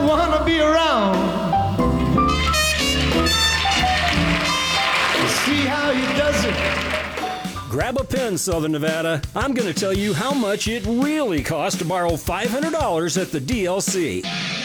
wanna be around to see how he does it. Grab a pen, Southern Nevada. I'm going to tell you how much it really costs to borrow $500 at the DLC.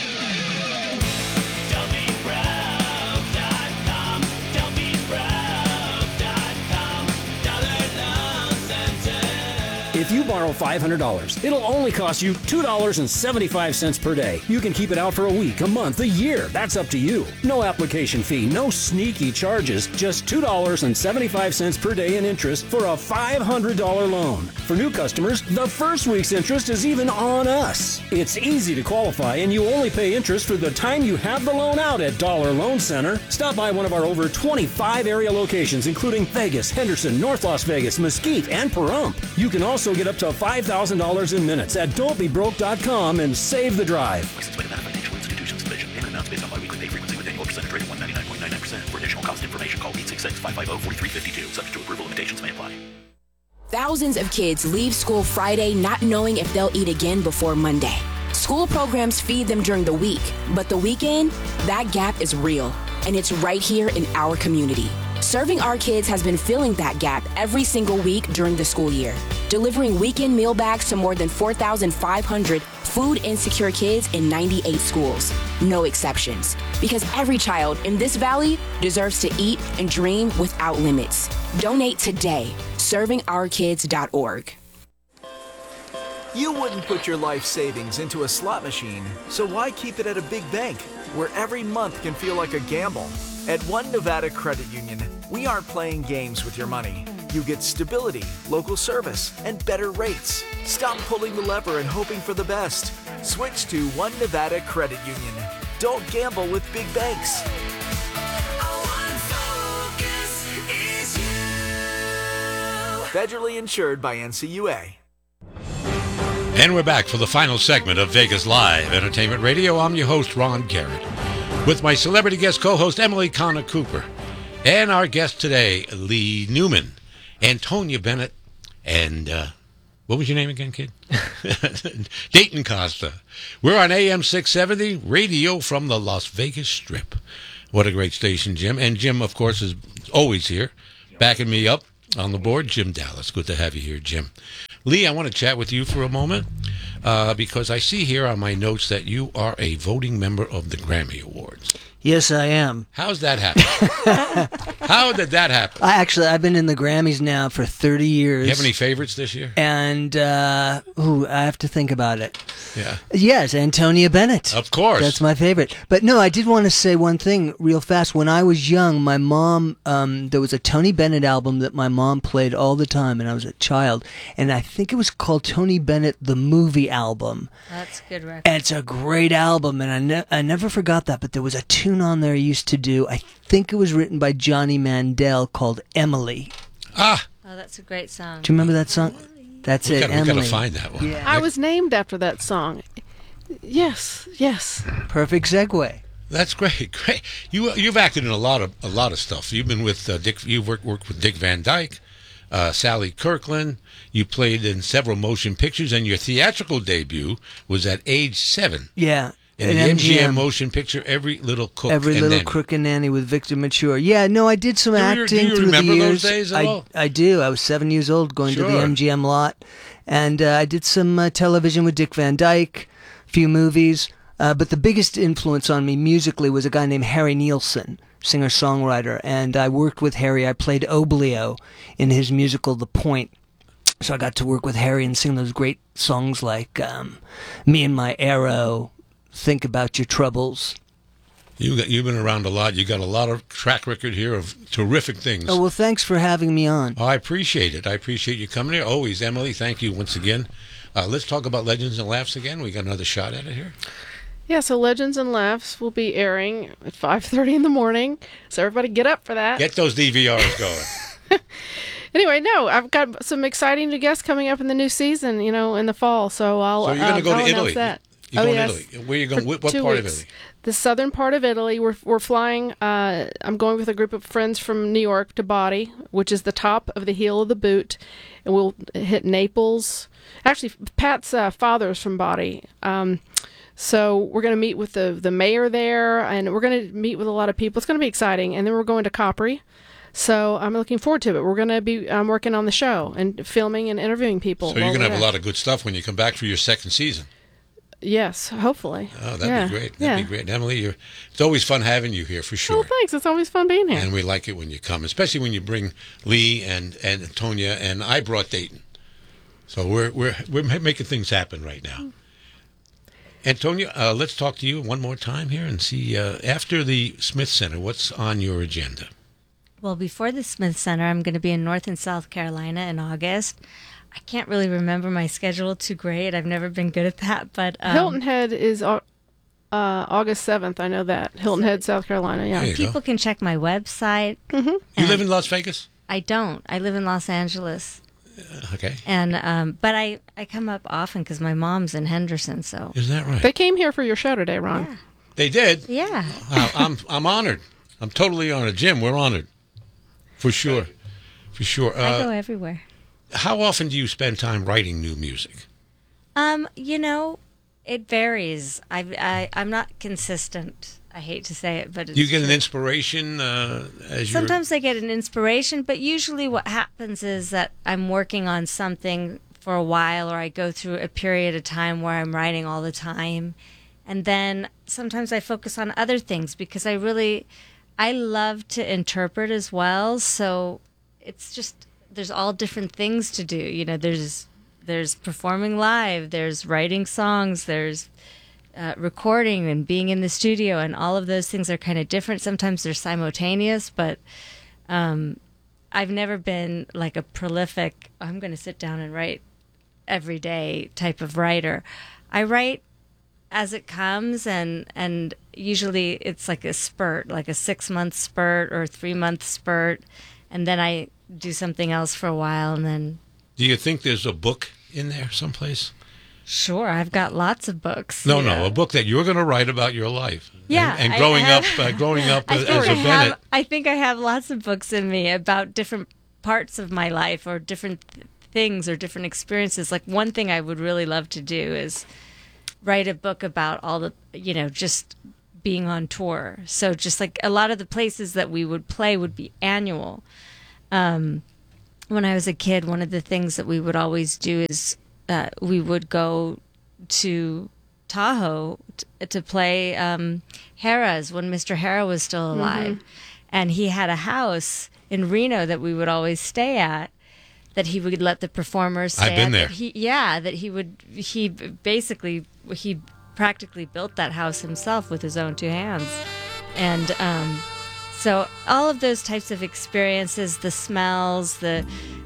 If you borrow $500, it'll only cost you $2.75 per day. You can keep it out for a week, a month, a year. That's up to you. No application fee, no sneaky charges, just $2.75 per day in interest for a $500 loan. For new customers, the first week's interest is even on us. It's easy to qualify, and you only pay interest for the time you have the loan out at Dollar Loan Center. Stop by one of our over 25 area locations, including Vegas, Henderson, North Las Vegas, Mesquite, and Pahrump. You can also get up to $5,000 in minutes at don'tbebroke.com and save the drive. Licensed by Nevada Financial Institutions Division. Payment amounts based on biweekly pay frequency with annual percentage rate of 199.99%. For additional cost information, call 866-550-4352. Subject to approval, limitations may apply. Thousands of kids leave school Friday not knowing if they'll eat again before Monday. School programs feed them during the week, but the weekend, that gap is real, and it's right here in our community. Serving Our Kids has been filling that gap every single week during the school year, delivering weekend meal bags to more than 4,500 food-insecure kids in 98 schools. No exceptions, because every child in this valley deserves to eat and dream without limits. Donate today. ServingOurKids.org. You wouldn't put your life savings into a slot machine, so why keep it at a big bank, where every month can feel like a gamble? At One Nevada Credit Union, we aren't playing games with your money. You get stability, local service, and better rates. Stop pulling the lever and hoping for the best. Switch to One Nevada Credit Union. Don't gamble with big banks. Federally insured by NCUA. And we're back for the final segment of Vegas Live Entertainment Radio. I'm your host, Ron Garrett, with my celebrity guest co-host, Emily Connor Cooper, and our guest today, Lee Newman, Antonia Bennett, and what was your name again, kid? Dayton Costa. We're on AM 670, radio from the Las Vegas Strip. What a great station, Jim. And Jim, of course, is always here, backing me up on the board. Jim Dallas. Good to have you here, Jim. Lee, I want to chat with you for a moment because I see here on my notes that you are a voting member of the Grammy Awards. Yes, I am. How's that happen? How did that happen? I've been in the Grammys now for 30 years. You have any favorites this year? And, I have to think about it. Yeah. Yes, Antonia Bennett. Of course. That's my favorite. But no, I did want to say one thing real fast. When I was young, my mom, there was a Tony Bennett album that my mom played all the time, and I was a child. And I think it was called Tony Bennett, the Movie Album. That's a good record. And it's a great album, and I never forgot that. But there was a tune on there I used to do. I think it was written by Johnny Mandel called Emily. Ah. Oh, that's a great song. Do you remember that song? That's it, Emily. We got to find that one. Yeah. I was named after that song. Yes. Perfect segue. That's great. You've acted in a lot of stuff. You've been with Dick. You've worked with Dick Van Dyke, Sally Kirkland. You played in several motion pictures, and your theatrical debut was at age 7. Yeah. In the MGM motion picture, Every Little Cook Every and Little Nanny. Crook and Nanny with Victor Mature. Yeah, no, I did some acting do you through remember the years. those days at all? I do. I was 7 years old going to the Sure. MGM lot. And I did some television with Dick Van Dyke, a few movies. But the biggest influence on me musically was a guy named Harry Nilsson, singer-songwriter. And I worked with Harry. I played Oblio in his musical The Point. So I got to work with Harry and sing those great songs like Me and My Arrow, Think About Your Troubles. You've been around a lot. You got a lot of track record here of terrific things. Oh, well, thanks for having me on. Oh, I appreciate it. I appreciate you coming here. Always, Emily, thank you once again. Let's talk about Legends and Laughs again. We got another shot at it here. Yeah, so Legends and Laughs will be airing at 5:30 in the morning. So everybody get up for that. Get those DVRs going. Anyway, no, I've got some exciting new guests coming up in the new season, in the fall. So So you're going to go to Italy. That. You're going yes. to Italy. Where are you going? What part of Italy? The southern part of Italy. We're flying. I'm going with a group of friends from New York to Bari, which is the top of the heel of the boot, and we'll hit Naples. Actually, Pat's father's from Bari. So we're going to meet with the mayor there, and we're going to meet with a lot of people. It's going to be exciting. And then we're going to Capri. So I'm looking forward to it. We're going to be working on the show and filming and interviewing people. So you're going to have a lot of good stuff when you come back for your second season. Yes, hopefully. Oh, that'd be great. That'd be great. Emily, it's always fun having you here for sure. Oh, thanks. It's always fun being here. And we like it when you come, especially when you bring Lee and Tonya, and I brought Dayton. So we're making things happen right now. Antonia, let's talk to you one more time here and see, after the Smith Center, what's on your agenda? Well, before the Smith Center, I'm going to be in North and South Carolina in August. I can't really remember my schedule too great. I've never been good at that. But Hilton Head is August 7th. I know that. Hilton Head, South Carolina, yeah. People can check my website. Mm-hmm. You live in Las Vegas? I don't. I live in Los Angeles. Okay. And but I come up often because my mom's in Henderson. So is that right? They came here for your show today, Ron. Yeah. They did. Yeah. I'm honored. I'm totally honored. Jim, we're honored. For sure. For sure. I go everywhere. How often do you spend time writing new music? It varies. I'm not consistent. I hate to say it, but it's Do you get an true. inspiration as you Sometimes I get an inspiration, but usually what happens is that I'm working on something for a while, or I go through a period of time where I'm writing all the time. And then sometimes I focus on other things because I love to interpret as well. So it's just, there's all different things to do. There's performing live, there's writing songs, there's recording and being in the studio, and all of those things are kind of different. Sometimes they're simultaneous, but I've never been like a prolific, I'm going to sit down and write every day type of writer. I write as it comes, and usually it's like a spurt, like a 6-month spurt or a 3-month spurt, and then I do something else for a while, and then... Do you think there's a book in there someplace? Sure, I've got lots of books. No, a book that you're going to write about your life. Yeah, and growing up as a Bennett. I think I have lots of books in me about different parts of my life, or different things, or different experiences. Like, one thing I would really love to do is write a book about all the, just being on tour. So just like a lot of the places that we would play would be annual. When I was a kid, one of the things that we would always do is we would go to Tahoe to play Harrah's when Mr. Harrah was still alive. Mm-hmm. And he had a house in Reno that we would always stay at, that he would let the performers stay at. I've been there. He practically built that house himself with his own 2 hands. And so all of those types of experiences, the smells, the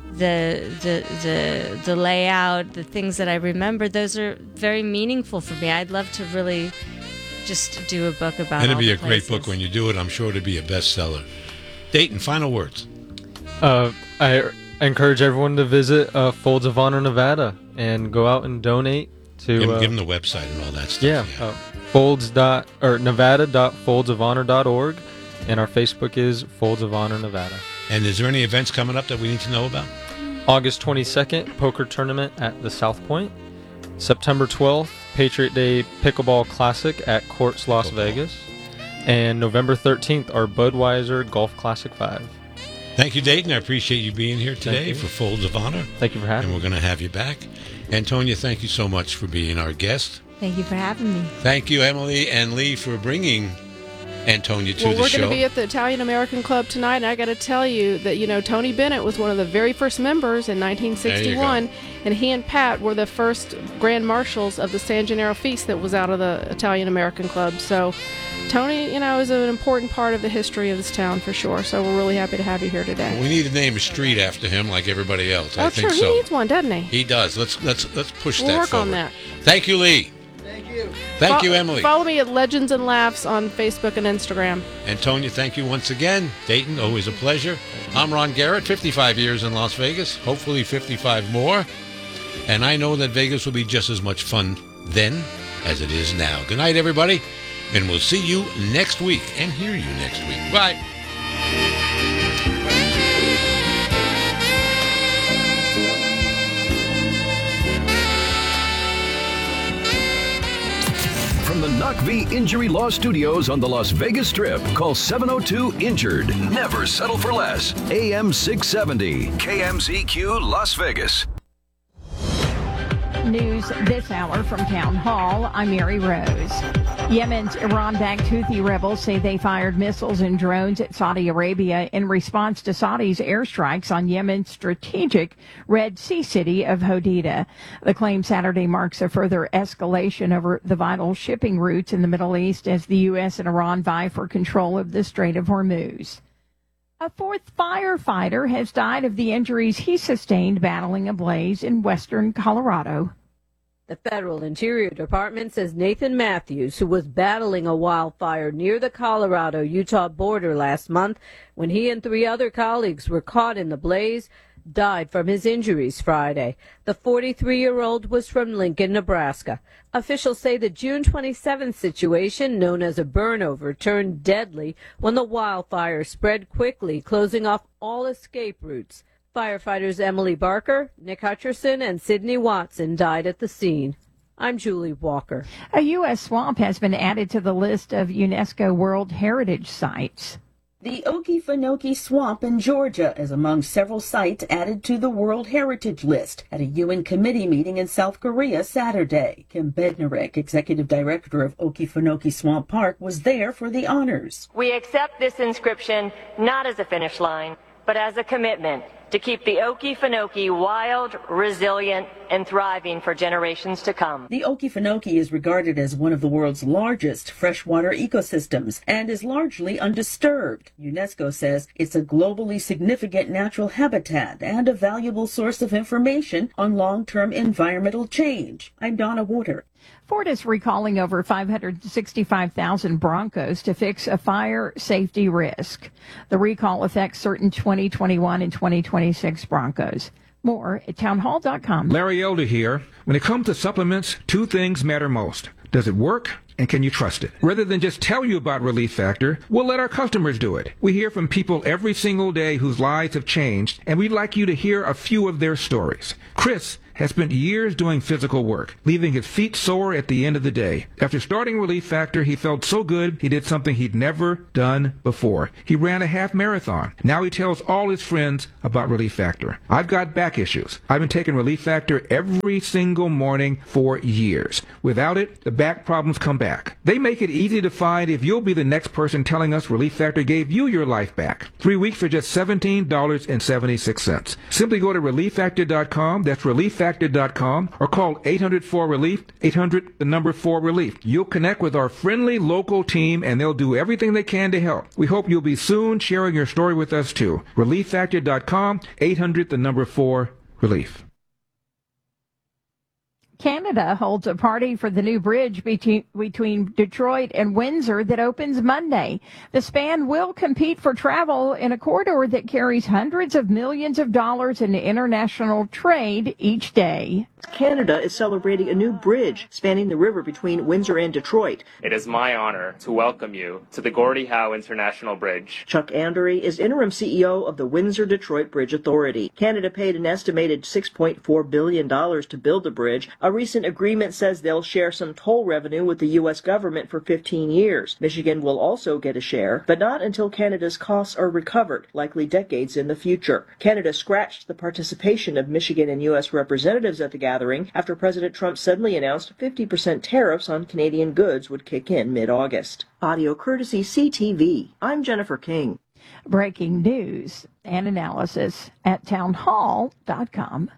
layout, the things that I remember, those are very meaningful for me. I'd love to really just do a book about It'd all be the a great book when you do it. I'm sure it'd be a bestseller. Dayton, final words. I encourage everyone to visit Folds of Honor Nevada and go out and donate to... Give them the website and all that stuff. Yeah. Nevada.foldsofhonor.org, and our Facebook is Folds of Honor Nevada. And is there any events coming up that we need to know about? August 22nd, poker tournament at the South Point. September 12th, Patriot Day Pickleball Classic at Courts Las Vegas. And November 13th, our Budweiser Golf Classic 5. Thank you, Dayton. I appreciate you being here today for Folds of Honor. Thank you for having me. And we're going to have you back. Antonia, thank you so much for being our guest. Thank you for having me. Thank you, Emily and Lee, for bringing Antonia to the show. We're going to be at the Italian American Club tonight, and I got to tell you that, Tony Bennett was one of the very first members in 1961, and he and Pat were the first grand marshals of the San Gennaro Feast that was out of the Italian American Club. So Tony, is an important part of the history of this town for sure. So we're really happy to have you here today. Well, we need to name a street after him like everybody else. Oh, I think sure. so. He needs one, doesn't he? He does. Let's push we'll that work forward. on that. Thank you, Lee. Thank you, Emily. Follow me at Legends and Laughs on Facebook and Instagram. Antonia, thank you once again. Dayton, always a pleasure. I'm Ron Garrett, 55 years in Las Vegas, hopefully 55 more. And I know that Vegas will be just as much fun then as it is now. Good night, everybody. And we'll see you next week and hear you next week. Bye. From Doc V Injury Law Studios on the Las Vegas Strip. Call 702-INJURED. Never settle for less. AM 670. KMZQ Las Vegas. News this hour from Town Hall. I'm Mary Rose. Yemen's Iran-backed Houthi rebels say they fired missiles and drones at Saudi Arabia in response to Saudi's airstrikes on Yemen's strategic Red Sea city of Hodeidah. The claim Saturday marks a further escalation over the vital shipping routes in the Middle East as the U.S. and Iran vie for control of the Strait of Hormuz. A fourth firefighter has died of the injuries he sustained battling a blaze in western Colorado. The Federal Interior Department says Nathan Matthews, who was battling a wildfire near the Colorado-Utah border last month when he and 3 other colleagues were caught in the blaze, died from his injuries Friday. The 43-year-old was from Lincoln, Nebraska. Officials say the June 27th situation, known as a burnover, turned deadly when the wildfire spread quickly, closing off all escape routes. Firefighters Emily Barker, Nick Hutcherson, and Sidney Watson died at the scene. I'm Julie Walker. A U.S. swamp has been added to the list of UNESCO World Heritage Sites. The Okefenokee Swamp in Georgia is among several sites added to the World Heritage List at a UN committee meeting in South Korea Saturday. Kim Bednarek, executive director of Okefenokee Swamp Park, was there for the honors. We accept this inscription not as a finish line, but as a commitment to keep the Okefenokee wild, resilient, and thriving for generations to come. The Okefenokee is regarded as one of the world's largest freshwater ecosystems and is largely undisturbed. UNESCO says it's a globally significant natural habitat and a valuable source of information on long-term environmental change. I'm Donna Water. Ford is recalling over 565,000 Broncos to fix a fire safety risk. The recall affects certain 2021 and 2026 Broncos. More at townhall.com. Larry Elder here. When it comes to supplements, 2 things matter most. Does it work? And can you trust it? Rather than just tell you about Relief Factor, we'll let our customers do it. We hear from people every single day whose lives have changed, and we'd like you to hear a few of their stories. Chris has spent years doing physical work, leaving his feet sore at the end of the day. After starting Relief Factor, he felt so good he did something he'd never done before. He ran a half marathon. Now he tells all his friends about Relief Factor. I've got back issues. I've been taking Relief Factor every single morning for years. Without it, the back problems come back. They make it easy to find if you'll be the next person telling us Relief Factor gave you your life back. 3 weeks for just $17.76. Simply go to ReliefFactor.com. That's ReliefFactor.com or call 800-4-RELIEF, 800-4-RELIEF. You'll connect with our friendly local team and they'll do everything they can to help. We hope you'll be soon sharing your story with us too. ReliefFactor.com, 800-4-RELIEF. Canada holds a party for the new bridge between Detroit and Windsor that opens Monday. The span will compete for travel in a corridor that carries hundreds of millions of dollars in international trade each day. Canada is celebrating a new bridge spanning the river between Windsor and Detroit. It is my honor to welcome you to the Gordie Howe International Bridge. Chuck Andery is interim CEO of the Windsor-Detroit Bridge Authority. Canada paid an estimated $6.4 billion to build the bridge. A recent agreement says they'll share some toll revenue with the U.S. government for 15 years. Michigan will also get a share, but not until Canada's costs are recovered, likely decades in the future. Canada scratched the participation of Michigan and U.S. representatives at the gathering after President Trump suddenly announced 50% tariffs on Canadian goods would kick in mid-August. Audio courtesy CTV. I'm Jennifer King. Breaking news and analysis at townhall.com.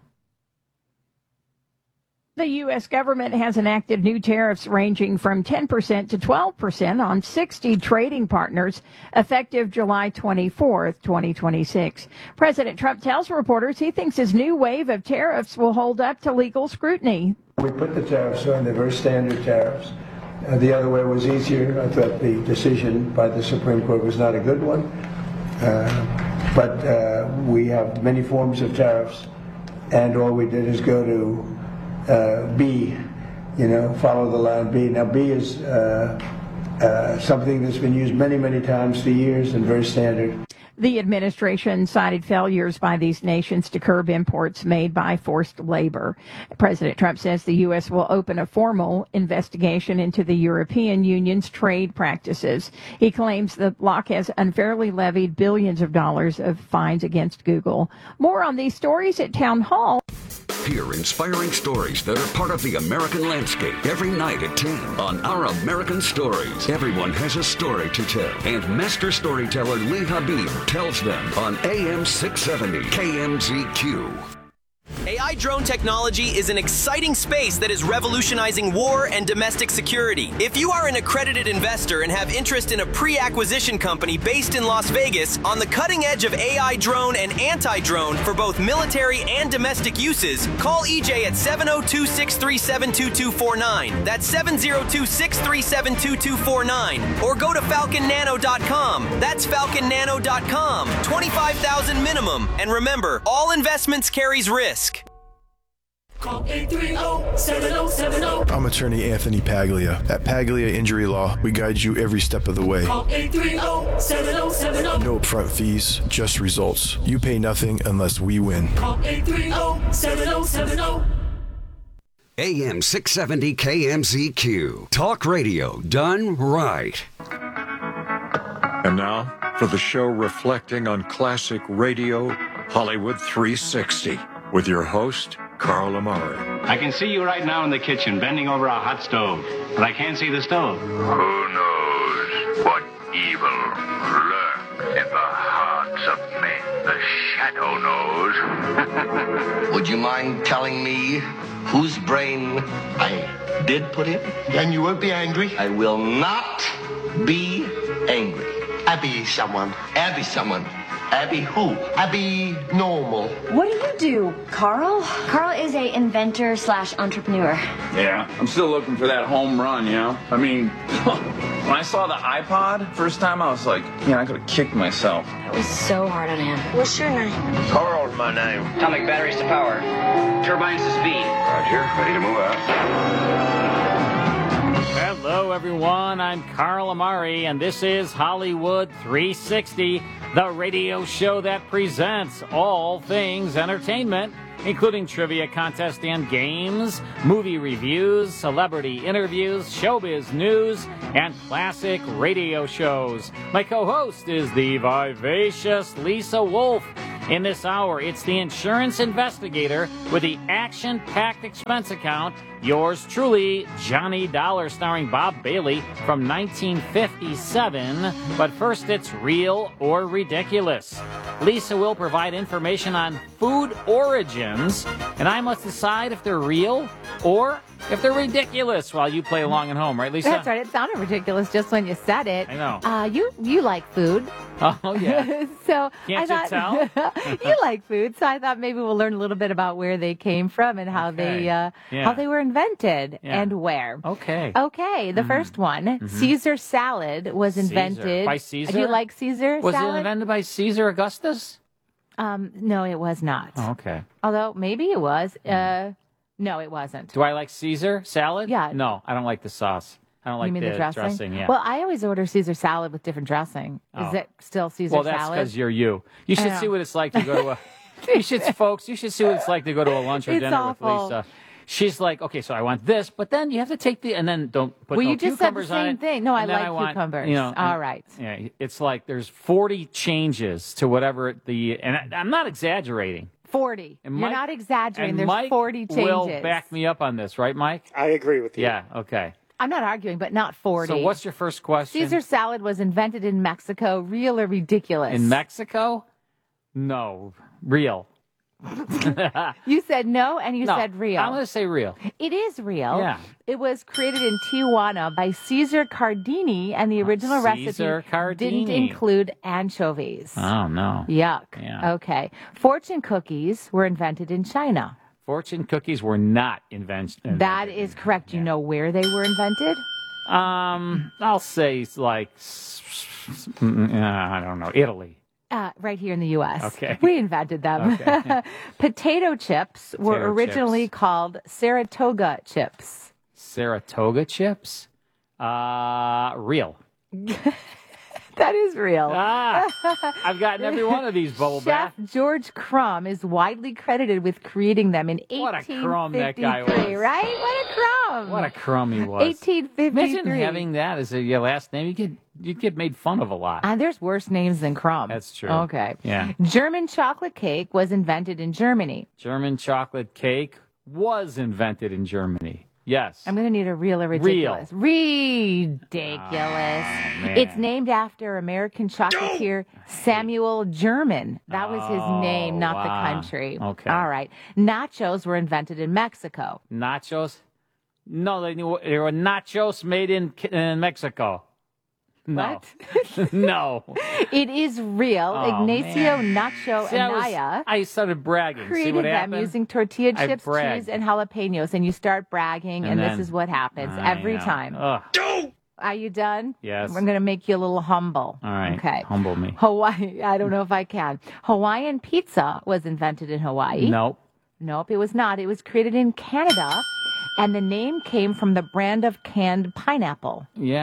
The U.S. government has enacted new tariffs ranging from 10% to 12% on 60 trading partners effective July 24th, 2026. President Trump tells reporters he thinks his new wave of tariffs will hold up to legal scrutiny. We put the tariffs on, they're very standard tariffs. The other way was easier. I thought the decision by the Supreme Court was not a good one. But we have many forms of tariffs, and all we did is go to B, follow the line B. Now B is something that's been used many, many times for years and very standard. The administration cited failures by these nations to curb imports made by forced labor. President Trump says the U.S. will open a formal investigation into the European Union's trade practices. He claims the bloc has unfairly levied billions of dollars of fines against Google. More on these stories at Town Hall. Hear inspiring stories that are part of the American landscape every night at 10 on Our American Stories. Everyone has a story to tell, and master storyteller Lee Habib tells them on AM 670 KMZQ. AI drone technology is an exciting space that is revolutionizing war and domestic security. If you are an accredited investor and have interest in a pre-acquisition company based in Las Vegas on the cutting edge of AI drone and anti-drone for both military and domestic uses, call EJ at 702-637-2249. That's 702-637-2249. Or go to falconnano.com. That's falconnano.com. $25,000 minimum. And remember, all investments carries risk. Call 830-7070. I'm attorney Anthony Paglia. At Paglia Injury Law, we guide you every step of the way. Call 830-7070. No upfront fees, just results. You pay nothing unless we win. Call 830-7070. AM 670 KMZQ. Talk radio done right. And now, for the show reflecting on classic radio, Hollywood 360, with your host, Carl Amari. I can see you right now in the kitchen, bending over a hot stove, but I can't see the stove. Who knows what evil lurks in the hearts of men? The shadow knows. Would you mind telling me whose brain I did put in? Then you won't be angry? I will not be angry. Abby someone. Abby someone. Abby who? Abby normal. What do you do, Carl? Carl is a inventor / entrepreneur. Yeah, I'm still looking for that home run, you know? I mean, when I saw the iPod first time, I was like, I could have kicked myself. It was so hard on him. What's your name? Carl's my name. Atomic batteries to power. Turbines to speed. Roger, ready to move out. Hello, everyone. I'm Carl Amari, and this is Hollywood 360, the radio show that presents all things entertainment, including trivia contests and games, movie reviews, celebrity interviews, showbiz news, and classic radio shows. My co-host is the vivacious Lisa Wolf. In this hour, it's the insurance investigator with the action-packed expense account, yours truly, Johnny Dollar, starring Bob Bailey from 1957. But first, it's Real or Ridiculous. Lisa will provide information on food origins, and I must decide if they're real or if they're ridiculous while you play along at home. Right, Lisa? That's right. It sounded ridiculous just when you said it. I know. You like food. Oh, yeah. So Can't I you tell? You like food, so I thought maybe we'll learn a little bit about where they came from and how how they were invented and where. Okay. Okay, the first one, Caesar salad was invented. By Caesar? Do you like Caesar Was salad? it invented by Caesar Augustus? No, it was not. Oh, okay. Although maybe it was. No, it wasn't. Do I like Caesar salad? Yeah. No, I don't like the sauce. I don't like You mean the the dressing? yeah. Well, I always order Caesar salad with different dressing. Oh. Is it still Caesar Well, salad? that's because you're you. You I should know. see what it's like to go to a. You should see what it's like to go to a lunch or It's dinner awful. with Lisa. She's like, okay, so I want this, but then you have to take the, and then don't put Well, no you just said the cucumbers on same it. thing. No, I and then like want, cucumbers. You know, All right. Yeah, it's like there's 40 changes to whatever and I'm not exaggerating. 40. And You're Mike- not exaggerating. And There's Mike 40 changes. will back me up on this, right, Mike? I agree with you. Yeah, okay. I'm not arguing, but not 40. So what's your first question? Caesar salad was invented in Mexico. Real or ridiculous? In Mexico? No, real. You said no, and you No, said real. I'm going to say real. It is real. Yeah. It was created in Tijuana by Caesar Cardini, and the original Caesar recipe Cardini. didn't include anchovies. Oh, no. Yuck. Yeah. Okay. Fortune cookies were invented in China. Fortune cookies were not invented. That is correct. You know where they were invented? I'll say like, I don't know, Italy. Right here in the U.S. Okay. We invented them. Okay. Potato chips were Potato originally chips. called Saratoga chips. Saratoga chips? Real. That is real. I've gotten every one of these bubble bath. Chef George Crumb is widely credited with creating them in 1853. What a crumb that guy was. Right? What a crumb. What a crumb he was. 1853. Imagine having that as your last name. You'd get made fun of a lot. There's worse names than Crumb. That's true. Okay. Yeah. German chocolate cake was invented in Germany. German chocolate cake was invented in Germany. Yes. I'm going to need a real or ridiculous. Ridiculous. It's named after American chocolatier Samuel German. That was his name, not the country. Okay. All right. Nachos were invented in Mexico. Nachos? No, they were nachos made in Mexico. No. What? No. It is real. Ignacio Nacho Anaya. I started bragging. Created See what them happened? using tortilla chips, bragged. cheese, and jalapenos. And you start bragging, and this is what happens every time. Are you done? Yes. I'm going to make you a little humble. All right. Okay. Humble me. Hawaii. I don't know if I can. Hawaiian pizza was invented in Hawaii. Nope. Nope, it was not. It was created in Canada. And the name came from the brand of canned pineapple.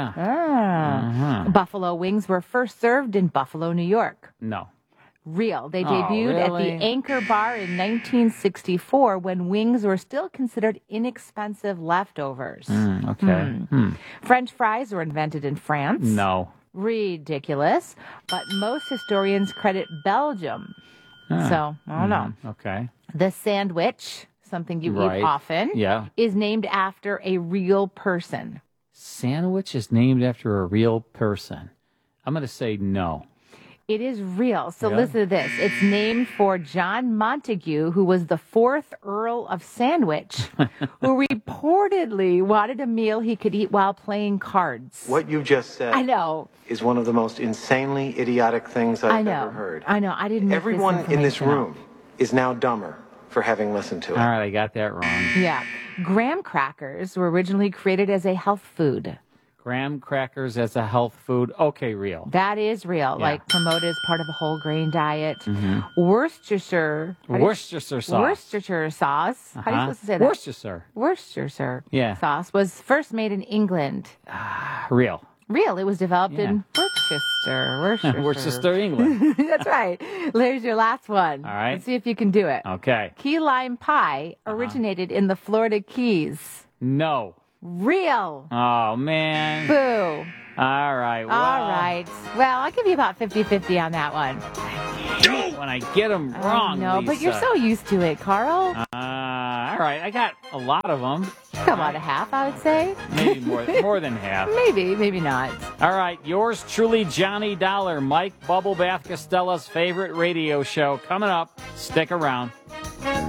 Yeah. Buffalo wings were first served in Buffalo, New York. No. Real. They debuted at the Anchor Bar in 1964 when wings were still considered inexpensive leftovers. Okay. French fries were invented in France. No. Ridiculous. But most historians credit Belgium. So, I don't know. Okay. The sandwich, something you eat often, is named after a real person. Sandwich is named after a real person. I'm going to say no. It is real. So listen to this. It's named for John Montague, who was the 4th Earl of Sandwich, who reportedly wanted a meal he could eat while playing cards. What you just said is one of the most insanely idiotic things I've ever heard. I know. I didn't make Everyone in this room is now dumber for having listened to it. All right, I got that wrong. Yeah. Graham crackers were originally created as a health food. Graham crackers as a health food. Okay, real. That is real. Like promoted as part of a whole grain diet. Worcestershire. Worcestershire sauce. Worcestershire sauce. How are you supposed to say that? Worcestershire sauce was first made in England. Real. Real. It was developed in Worcester. Worcester, England. That's right. There's your last one. All right. Let's see if you can do it. Okay. Key lime pie originated in the Florida Keys. No. Real. Oh, man. Boo. All right. Well, all right. Well, I'll give you about 50-50 on that one. When I get them wrong, No, Lisa. but you're so used to it, Carl. All right. I got a lot of them. About a half, I would say. Maybe more than half. Maybe not. All right. Yours truly, Johnny Dollar, Mike Bubble Bath Costella's favorite radio show coming up. Stick around.